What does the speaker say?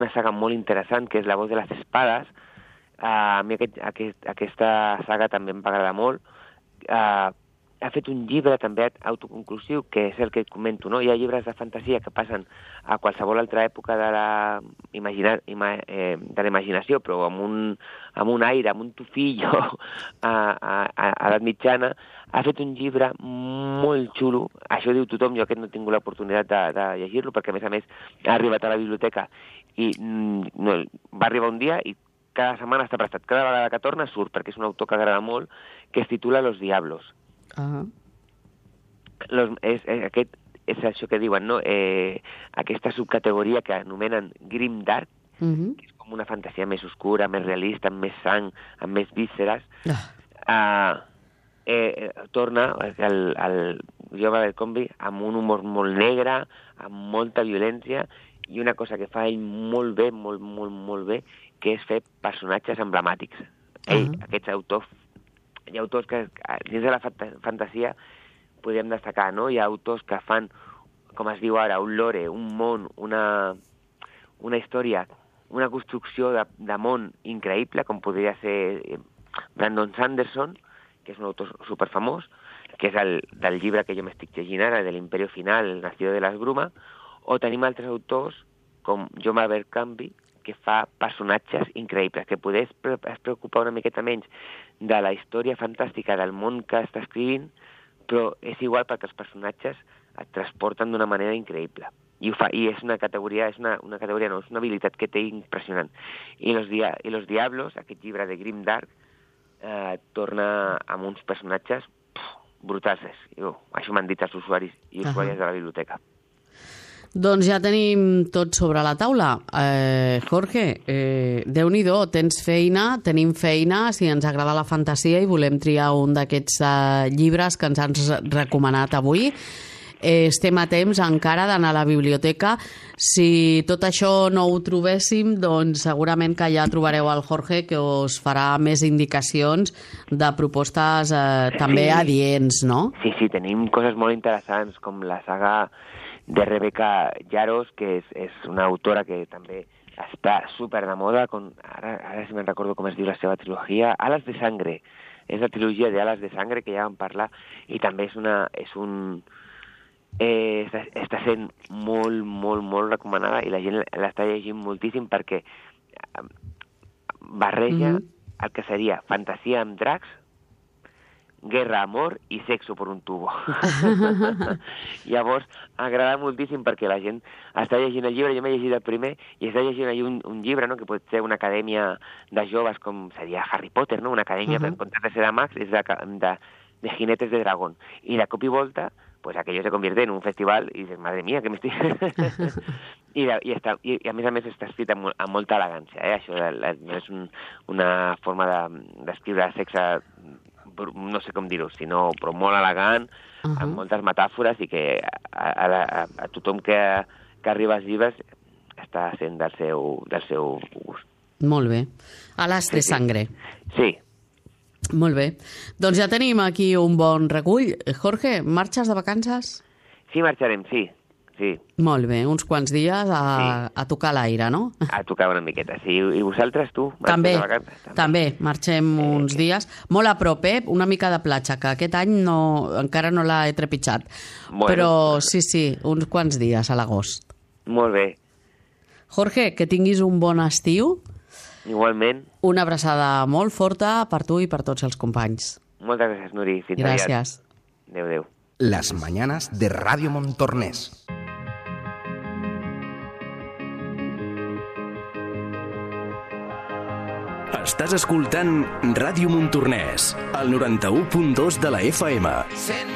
una saga molt interessant, que és La voz de las espadas. A mi aquesta saga també em va agradar molt. Ha fet un llibre també autoconclusiu, que és el que et comento, no? Hi ha llibres de fantasia que passen a qualsevol altra època de la imaginació, però amb un aire, amb un tufillo a l'edat mitjana. Ha fet un llibre molt xulo, això diu tothom, jo aquest no he tingut l'oportunitat de llegir-lo, perquè a més ha arribat a la biblioteca i va arribar un dia i cada setmana està prestat. Cada vegada que torna surt, perquè és un autor que agrada molt, que es titula Los Diablos. Aquest és això que diuen, no? Aquesta subcategoria que anomenen Grimdark, que és com una fantasia més oscura, més realista, amb més sang, amb més vísceres. Torna el jove del combi amb un humor molt negre, amb molta violència, i una cosa que fa ell molt bé, molt bé, que és fer personatges emblemàtics. Aquests autors, hi ha autors que dins de la fantasia podríem destacar, no? Hi ha autors que fan, com es diu ara, un lore, un món, una història, una construcció de món increïble, com podria ser Brandon Sanderson, que és un autor superfamós, que és del llibre que jo m'estic llegint ara, de l'Imperio Final, El nacido de las Brumas, o tenim altres autors, com John Abercrombie, que fa personatges increïbles, que poder es preocupar una miqueta menys de la història fantàstica del món que està escrivint, però és igual perquè els personatges et transporten d'una manera increïble. I ho fa, i és una categoria, és una habilitat que té impressionant. I Los Diablos, aquest llibre de Grimdark, torna amb uns personatges brutals. Això m'han dit els usuaris i usuàries de la biblioteca. Doncs ja tenim tot sobre la taula. Jorge, Déu-n'hi-do, tenim feina, si ens agrada la fantasia i volem triar un d'aquests llibres que ens has recomanat avui. Estem a temps encara d'anar a la biblioteca. Si tot això no ho trobéssim, doncs segurament que ja trobareu el Jorge, que us farà més indicacions de propostes també adients, no? Sí, tenim coses molt interessants, com la saga de Rebecca Yarros, que és una autora que també està super de moda, ara si me'n recordo com es diu la seva trilogia, Alas de Sangre. És la trilogia de Alas de Sangre, que ja vam parlar, i també està sent molt recomanada, i la gent l'està llegint moltíssim perquè barreja el que seria fantasia amb dracs, guerra, amor i sexo per un tubo. Llavors, agrada moltíssim perquè la gent està llegint el llibre, jo m'he llegit el primer, i està llegint allà un llibre, no?, que pot ser una acadèmia de joves, com seria Harry Potter, no?, una acadèmia per comptes de ser de mags, és de jinetes de dragón. I de cop i volta, pues aquello se convierte en un festival i dices, madre mía, que m'estic... I a més està escrit amb molta elegància, Això no és una forma d'escriure sexe, no sé com dir-ho, però molt elegant, amb moltes metàfores, i que a tothom que arriba als llibres està sent del seu gust. Molt bé. Alas de Sangre. Sí. Molt bé. Doncs ja tenim aquí un bon recull. Jorge, marxes de vacances? Sí, marxarem, sí. Molt bé, uns quants dies a tocar l'aire, no? A tocar una miqueta, sí. I vosaltres, tu? També marxem uns dies. Molt a prop, una mica de platja, que aquest any encara no l'he trepitjat. Però sí, uns quants dies a l'agost. Molt bé. Jorge, que tinguis un bon estiu. Igualment. Una abraçada molt forta per tu i per tots els companys. Moltes gràcies, Nuri. Fins aviat. Gràcies. Adéu. Las mañanas de Radio Montornès. Estàs escoltant Ràdio Montornès, al 91.2 de la FM.